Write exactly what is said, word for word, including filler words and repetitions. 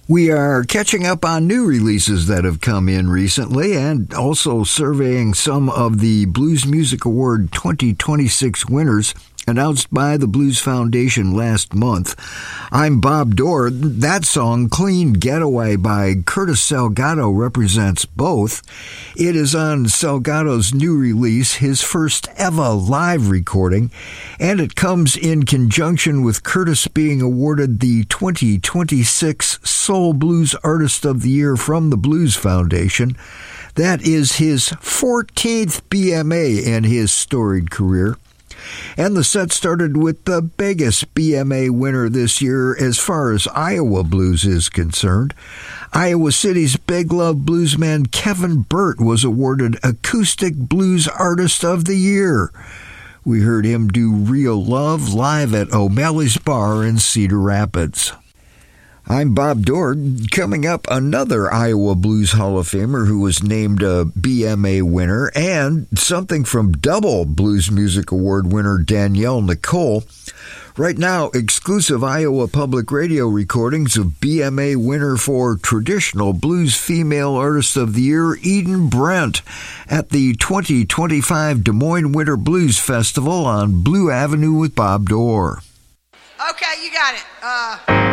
We are catching up on new releases that have come in recently and also surveying some of the Blues Music Award twenty twenty-six winners announced by the Blues Foundation last month. I'm Bob Dorr. That song, Clean Getaway by Curtis Salgado, represents both. It is on Salgado's new release, his first ever live recording, and it comes in conjunction with Curtis being awarded the twenty twenty-six Soul Blues Artist of the Year from the Blues Foundation. That is his fourteenth B M A in his storied career. And the set started with the biggest B M A winner this year as far as Iowa blues is concerned. Iowa City's Big Love bluesman Kevin Burt was awarded Acoustic Blues Artist of the Year. We heard him do Real Love live at O'Malley's Bar in Cedar Rapids. I'm Bob Dorr. Coming up, another Iowa Blues Hall of Famer who was named a B M A winner, and something from double Blues Music Award winner Danielle Nicole. Right now, exclusive Iowa Public Radio recordings of B M A winner for Traditional Blues Female Artist of the Year, Eden Brent, at the twenty twenty-five Des Moines Winter Blues Festival on Blue Avenue with Bob Dorr. Okay, you got it. Uh...